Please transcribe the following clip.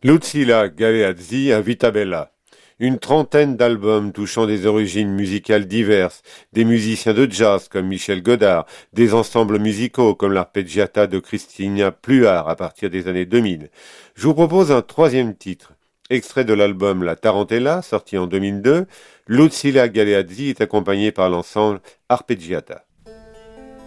Lucilla Galeazzi a Vita Bella. Une trentaine d'albums touchant des origines musicales diverses, des musiciens de jazz comme Michel Godard, des ensembles musicaux comme l'arpeggiata de Christina Pluhar à partir des années 2000. Je vous propose un troisième titre. Extrait de l'album La Tarantella, sorti en 2002, Lucilla Galeazzi est accompagnée par l'ensemble Arpeggiata.